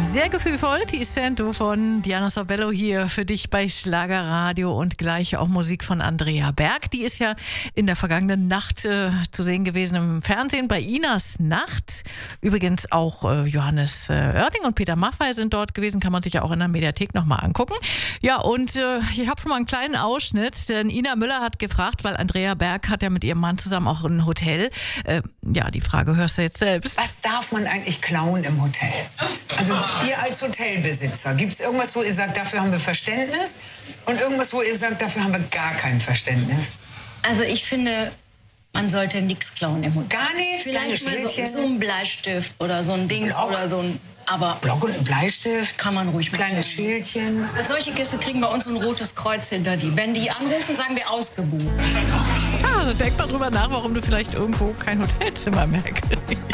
Sehr gefühlvoll, die Sento von Diana Sabello hier für dich bei Schlagerradio und gleich auch Musik von Andrea Berg. Die ist ja in der vergangenen Nacht zu sehen gewesen im Fernsehen bei Inas Nacht. Übrigens auch Johannes Oerding und Peter Maffay sind dort gewesen, kann man sich ja auch in der Mediathek nochmal angucken. Ja, und ich habe schon mal einen kleinen Ausschnitt, denn Ina Müller hat gefragt, weil Andrea Berg hat ja mit ihrem Mann zusammen auch ein Hotel. Ja, die Frage hörst du jetzt selbst. Was darf man eigentlich klauen im Hotel? Also ihr als Hotelbesitzer, gibt es irgendwas, wo ihr sagt, dafür haben wir Verständnis? Und irgendwas, wo ihr sagt, dafür haben wir gar kein Verständnis? Also ich finde, man sollte nichts klauen im Hotel. Gar nichts? Vielleicht mal so ein Bleistift oder so ein Dings Block? oder so ein... Aber Block und ein Bleistift? kann man ruhig machen. Kleines Schildchen? Solche Gäste kriegen bei uns ein rotes Kreuz hinter die. Wenn die anrufen, sagen wir ausgebucht. Also denk mal drüber nach, warum du vielleicht irgendwo kein Hotelzimmer mehr kriegst.